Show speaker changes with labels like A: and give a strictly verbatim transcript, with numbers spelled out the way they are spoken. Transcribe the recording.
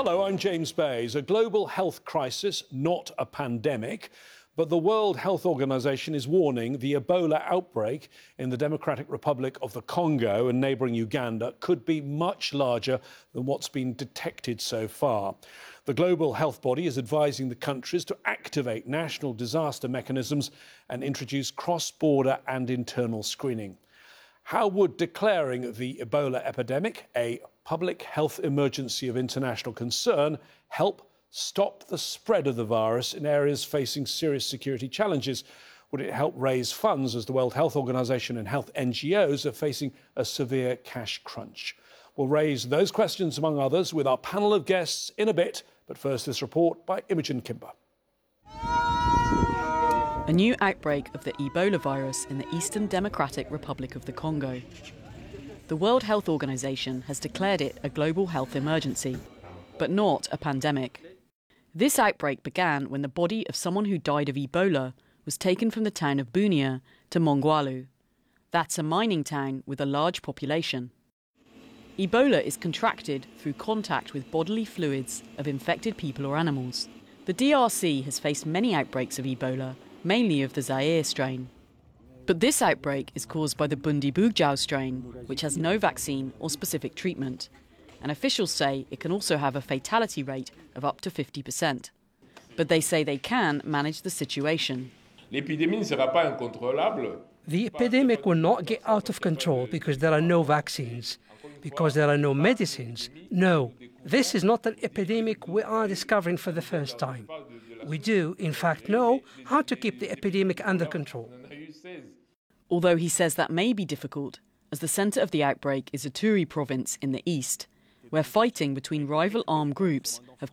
A: Hello, I'm James Bays. A global health crisis, not a pandemic. But the World Health Organization is warning the Ebola outbreak in the Democratic Republic of the Congo and neighbouring Uganda could be much larger than what's been detected so far. The global health body is advising the countries to activate national disaster mechanisms and introduce cross-border and internal screening. How would declaring the Ebola epidemic a public health emergency of international concern help stop the spread of the virus in areas facing serious security challenges? Would it help raise funds as the World Health Organization and health N G Os are facing a severe cash crunch? We'll raise those questions, among others, with our panel of guests in a bit. But first, this report by Imogen Kimber.
B: A new outbreak of the Ebola virus in the Eastern Democratic Republic of the Congo. The World Health Organization has declared it a global health emergency, but not a pandemic. This outbreak began when the body of someone who died of Ebola was taken from the town of Bunia to Mongwalu. That's a mining town with a large population. Ebola is contracted through contact with bodily fluids of infected people or animals. The D R C has faced many outbreaks of Ebola, mainly of the Zaire strain. But this outbreak is caused by the Bundibugyo strain, which has no vaccine or specific treatment. And officials say it can also have a fatality rate of up to fifty percent. But they say they can manage the situation.
C: The epidemic will not get out of control because there are no vaccines, because there are no medicines. No, this is not an epidemic we are discovering for the first time. We do, in fact, know how to keep the epidemic under control.
B: Although he says that may be difficult, as the centre of the outbreak is Ituri province in the east, where fighting between rival armed groups have